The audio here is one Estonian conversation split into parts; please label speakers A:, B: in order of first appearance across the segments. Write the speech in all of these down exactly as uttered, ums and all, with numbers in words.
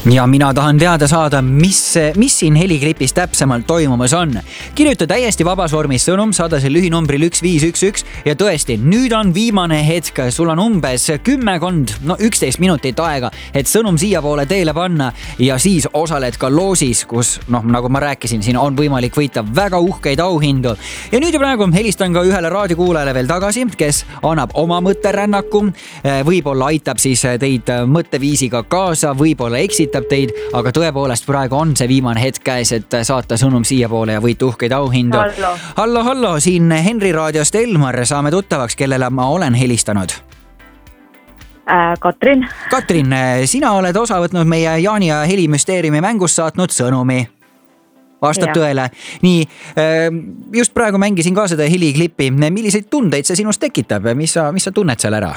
A: Ja mina tahan teada saada, mis, mis siin heliklipis täpsemalt toimumas on. Kirjuta täiesti vabas vormis sõnum, saada see lühinumbril üks viis üks üks ja tõesti, nüüd on viimane hetk. Sul on umbes kümmekond, no üksteist minutit aega, et sõnum siia poole teele panna ja siis osaled ka loosis, kus, noh, nagu ma rääkisin, siin on võimalik võita väga uhkeid auhindu. Ja nüüd ja praegu helistan ka ühele raadiokuulajale veel tagasi, kes annab oma mõtterännaku. Võib-olla aitab siis teid mõtteviisiga kaasa, võib-olla eksit teid, aga tõepoolest praegu on see viimane hetk käes, et saata sõnum siia poole ja võita uhkeid auhindu.
B: Hallo.
A: Hallo, hallo, siin Henri raadiost Elmar, saame tuttavaks, kellele ma olen helistanud.
B: Äh, Katrin.
A: Katrin, sina oled osa võtnud meie Jaani ja Helimüsteeriumi mängust saatnud sõnumi. Vastab ja. Tõele. Nii, just praegu mängisin ka seda heliklippi. Milliseid tundeid see sinust tekitab? Mis sa, mis sa tunned seal ära?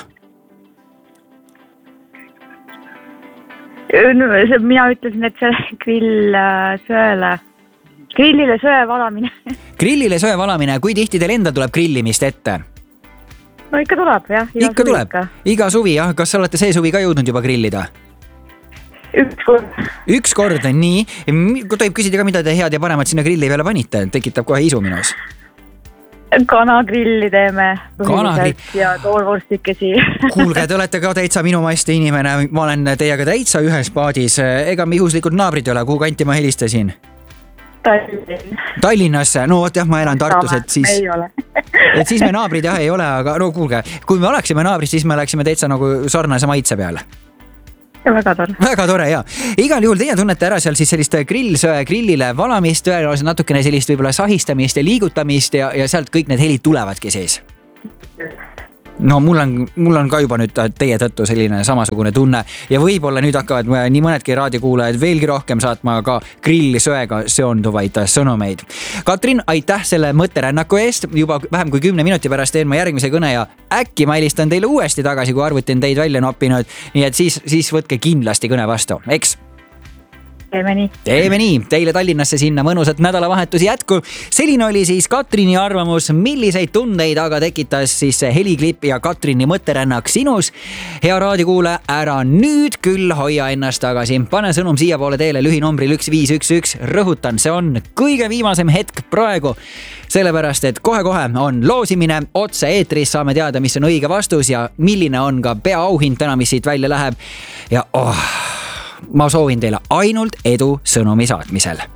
B: Mina ütlesin, et see grill sööle, grillile söe valamine.
A: Grillile söe valamine, kui tihti teil endal tuleb grillimist ette?
B: No ikka tuleb, jah.
A: Iga ikka tuleb, ikka. Iga suvi, jah. Kas sa olete see suvi ka jõudnud juba grillida?
B: Üks kord. Üks
A: kord, nii. Kui tohib küsida ka, mida te head ja paremat sinna grilli peale panite, tekitab kohe isu minus.
B: Kanagrilli teeme
A: Kanagrill.
B: Ja toolvorstikesi.
A: Kuulge, te olete ka täitsa minu maiste inimene. Ma olen teiega täitsa ühes paadis. Ega mi juhuslikud naabrid ei ole, kuhu kanti ma helistasin?
B: Tallinn.
A: Tallinnasse, no jah, ma elan Tartus, et siis,
B: ei ole.
A: et siis me naabrid jah ei ole, aga no kuulge, kui me oleksime naabrid, siis me oleksime täitsa nagu sarnase maitse peale.
B: Ja väga tore.
A: Väga tore, jah. Igal juhul teie tunnete ära seal siis sellist grillsöe grillile valamist, natukene sellist võib-olla sahistamist ja liigutamist ja, ja sealt kõik need helid tulevadki siis. No mul on, mul on ka juba nüüd teie tõttu selline samasugune tunne ja võib-olla nüüd hakkavad nii mõnedki raadiokuulajad veelgi rohkem saatma ka grillisöega seonduvaid sõnumeid. Katrin, aitäh selle mõtterännaku eest. Juba vähem kui kümne minuti pärast teen ma järgmise kõne ja äkki ma helistan teile uuesti tagasi, kui arvutin teid välja noppinud. Nii et siis, siis võtke kindlasti kõne vastu, eks?
B: Teeme nii.
A: Teeme nii. Teile Tallinnasse sinna mõnusat nädalavahetusi jätku. Selline oli siis Katrini arvamus, milliseid tundeid aga tekitas siis heliklipp ja Katrini mõtterännak sinus. Hea raadiokuule, ära nüüd küll hoia ennast tagasi. Pane sõnum siia poole teele lühinumbril üks viis üks üks. Rõhutan, see on kõige viimasem hetk praegu. Sellepärast, et kohe-kohe on loosimine. Otse eetris saame teada, mis on õige vastus ja milline on ka peaauhind täna, mis siit välja läheb. Ja oh... ma soovin teile ainult edu sõnumi saatmisel.